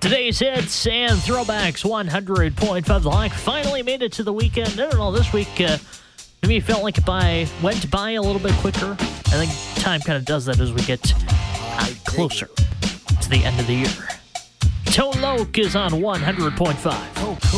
Today's hits and throwbacks 100.5 The Lock finally made it to the weekend. I don't know, this week maybe it felt like it went by a little bit quicker. I think time kind of does that as we get closer to the end of the year. Tone Loc is on 100.5.